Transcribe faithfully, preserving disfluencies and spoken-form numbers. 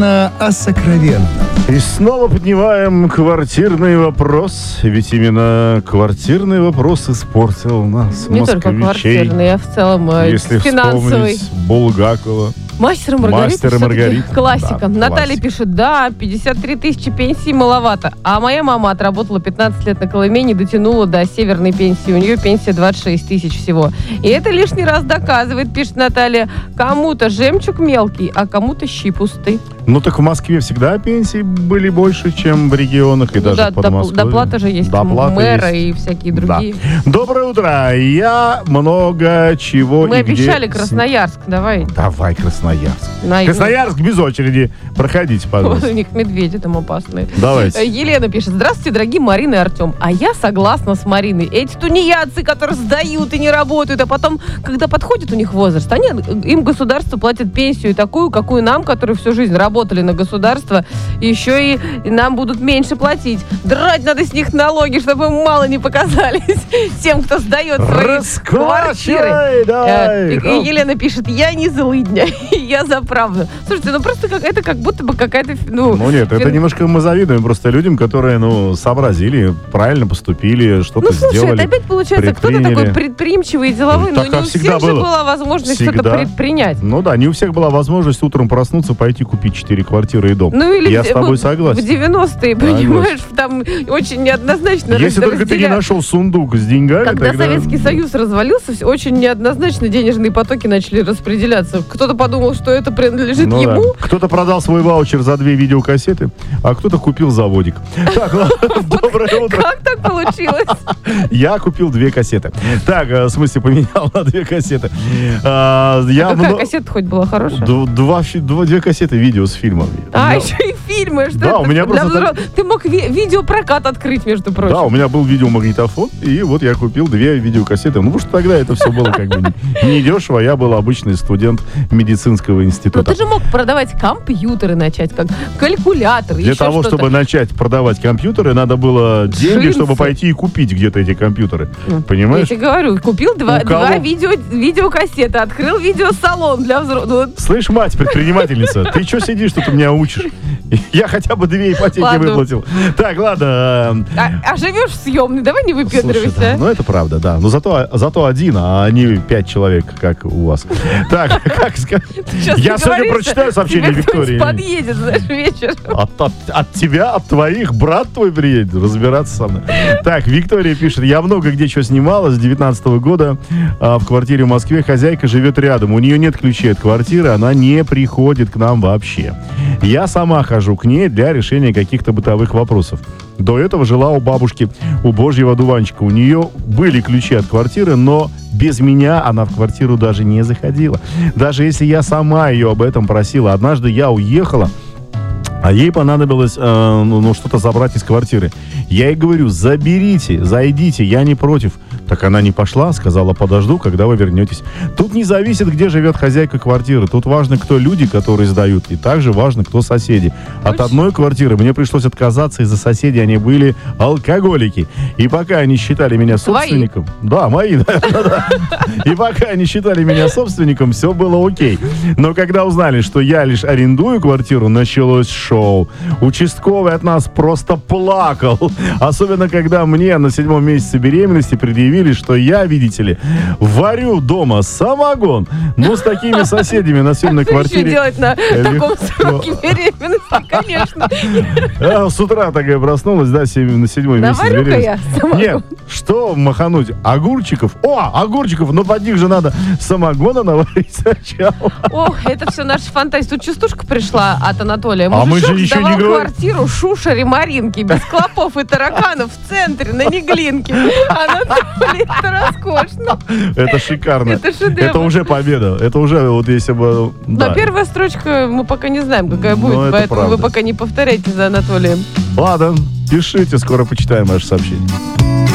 откровенно о сокровенном. И снова поднимаем квартирный вопрос. Ведь именно квартирный вопрос испортил нас, Не москвичей. только квартирный, а в целом э, Если финансовый. вспомнить Булгакова. Мастер и Маргарита. Мастер и всё-таки Маргарита. Классика. Да, Наталья классика. пишет, да, пятьдесят три тысячи пенсии маловато. А моя мама отработала пятнадцать лет на Колыме, не дотянула до северной пенсии. У нее пенсия двадцать шесть тысяч всего. И это лишний раз доказывает, пишет Наталья, кому-то жемчуг мелкий, а кому-то щи пусты. Ну так в Москве всегда пенсии были больше, чем в регионах и Ну даже да, в доп- Подмосковье. доплата же есть, Доплата мэра есть. и всякие Да. другие. Доброе утро. Я много чего Мы и где обещали с- Красноярск, давай. Давай, Красноярск. На- Красноярск без очереди. Проходите, Вот пожалуйста. у них медведи там опасные. Давайте. Э, Елена пишет, здравствуйте, дорогие Марина и Артем. А я согласна с Мариной. Эти тунеядцы, которые сдают и не работают, а потом, когда подходит у них возраст, они, им государство платит пенсию такую, какую нам, которые всю жизнь работали на государство, еще и, и нам будут меньше платить. Драть надо с них налоги, чтобы им мало не показались тем, кто сдает свои квартиры. Расквачивай, давай. Э, и- и Елена пишет, я не злыдня, я за правду. Слушайте, ну просто как, это как будто бы какая-то... Ну, Ну нет, это фин- немножко мы завидуем просто людям, которые, ну, сообразили, правильно поступили, что-то Ну, слушай, сделали. это опять получается, кто-то предприняли. такой предприимчивый и деловой, Ну, но так, не как у всегда всех же было. была возможность Всегда. что-то предпринять. Ну да, не у всех была возможность утром проснуться, пойти купить четыре квартиры и дом. Ну, или Я в- с тобой в- согласен. В девяностые, Согласен. понимаешь, там очень неоднозначно Если только ты не разделя- нашел сундук с деньгами, Когда тогда... Советский Союз развалился, все- очень неоднозначно денежные потоки начали распределяться. Кто-то подумал, что это принадлежит Ну да. ему. Кто-то продал свой ваучер за две видеокассеты, а кто-то купил заводик. Так, ладно, доброе утро. Как так получилось? Я купил две кассеты. Так, э, в смысле, поменял на две кассеты. А, Я Какая мно- кассета хоть была хорошая? Д- Два, фи- два- две кассеты видео с фильмами. А, Я- еще и фильмы. Что Да, это у меня для просто взро- Ты мог ви- видеопрокат открыть, между прочим. Да, у меня был видеомагнитофон, и вот я купил две видеокассеты. Ну, потому что тогда это все было как бы не- не дешево. Я был обычный студент медицинского Но института. ты же мог продавать компьютеры начать, как калькуляторы, Для еще того, что-то. чтобы начать продавать компьютеры, надо было деньги, Джинсы. чтобы пойти и купить где-то эти компьютеры. Ну, Понимаешь? Я тебе говорю, купил два, У кого? два видео, видеокассеты, открыл видеосалон для взрослых. Слышь, мать, предпринимательница, ты что сидишь, что ты меня учишь? Я хотя бы две ипотеки Ладно. выплатил. Так, ладно. А, а живешь в съемной, давай не Слушай, выпендривайся. да, ну это правда, да. Но зато, зато один, а не пять человек, как у вас. Так, как сказать? Сейчас Я сегодня договоришься, прочитаю сообщение тебе кто-нибудь Виктории. подъедет, знаешь, вечером. От, от- от тебя, от твоих, брат твой приедет разбираться со мной. Так, Виктория пишет, я много где что снимала с девятнадцатого года а, в квартире в Москве. Хозяйка живет рядом, у нее нет ключей от квартиры, она не приходит к нам вообще. Я сама хожу к ней для решения каких-то бытовых вопросов. До этого жила у бабушки, у божьего дуванчика. У нее были ключи от квартиры, но без меня она в квартиру даже не заходила. Даже если я сама ее об этом просила. Однажды я уехала, а ей понадобилось э, ну, ну, что-то забрать из квартиры. Я ей говорю, заберите, зайдите, я не против. Так она не пошла, сказала, подожду, когда вы вернетесь. Тут не зависит, где живет хозяйка квартиры. Тут важно, кто люди, которые сдают. И также важно, кто соседи. От Очень. одной квартиры мне пришлось отказаться из-за соседей. Они были алкоголики. И пока они считали меня Твои? собственником... Да, мои, да, да, да. И пока они считали меня собственником, все было окей. Но когда узнали, что я лишь арендую квартиру, началось шоу. Участковый от нас просто плакал. Особенно, когда мне на седьмом месяце беременности предъявили, что я, видите ли, варю дома самогон. Ну, с такими соседями на съемной Что еще квартире... делать на Легко. таком сроке беременности, конечно. А, с утра такая проснулась, да, семь- на седьмой месяц Наварю-ка беременности. я самогон. Нет, что махануть? Огурчиков? О, огурчиков, но под них же надо самогона наварить сначала. Ох, это все наша фантазия. Тут частушка пришла от Анатолия. А мы же Мужичок ничего сдавал не говорим. квартиру Шушере Маринки, без клопов и тараканов в центре, на Неглинке. Анатолий, это роскошно. Это шикарно. Это шедевр. Это уже победа. Это уже вот если бы... Но да. первая строчка мы пока не знаем, какая Ну, будет, это поэтому вы правда. пока не повторяйте за Анатолием. Ладно, пишите, скоро почитаем ваше сообщение.